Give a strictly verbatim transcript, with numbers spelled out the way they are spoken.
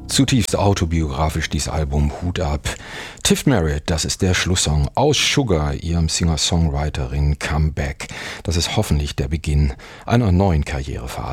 Zutiefst autobiografisch, dieses Album, Hut ab. Tiff Merritt, das ist der Schlusssong aus Sugar, ihrem Singer-Songwriterin Comeback. Das ist hoffentlich der Beginn einer neuen Karrierephase.